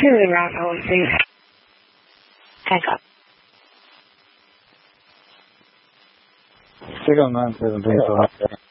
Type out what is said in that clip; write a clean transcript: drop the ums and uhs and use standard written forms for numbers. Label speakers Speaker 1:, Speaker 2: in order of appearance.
Speaker 1: really around all of these. Hang up.
Speaker 2: Still on 917.